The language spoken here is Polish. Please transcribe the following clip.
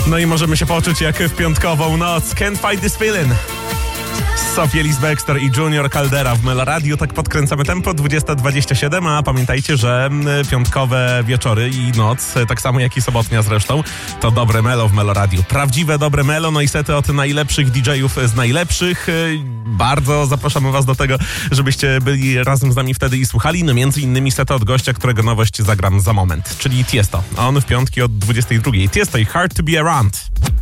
No i możemy się poczuć jak w piątkową noc. Can't fight this feeling. Sophie Ellis-Bextor i Junior Caldera w Meloradiu. Tak podkręcamy tempo, 20:27, a pamiętajcie, że piątkowe wieczory i noc, tak samo jak i sobotnia zresztą, to dobre melo w Meloradiu. Prawdziwe dobre melo, no i sety od najlepszych DJ-ów z najlepszych. Bardzo zapraszamy was do tego, żebyście byli razem z nami wtedy i słuchali. No między innymi sety od gościa, którego nowość zagram za moment, czyli Tiesto. A on w piątki od 22:00. Tiesto i Hard to be Around.